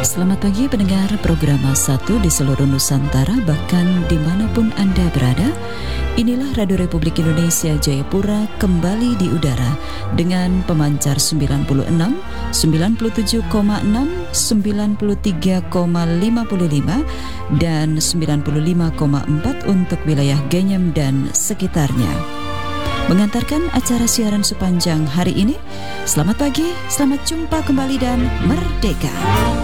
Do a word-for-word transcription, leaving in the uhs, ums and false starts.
Selamat pagi pendengar program satu di seluruh Nusantara, bahkan dimanapun Anda berada. Inilah Radio Republik Indonesia Jayapura kembali di udara dengan pemancar sembilan puluh enam, sembilan puluh tujuh koma enam, sembilan puluh tiga koma lima lima dan sembilan puluh lima koma empat untuk wilayah Genyem dan sekitarnya. Mengantarkan acara siaran sepanjang hari ini. Selamat pagi, selamat jumpa kembali dan merdeka.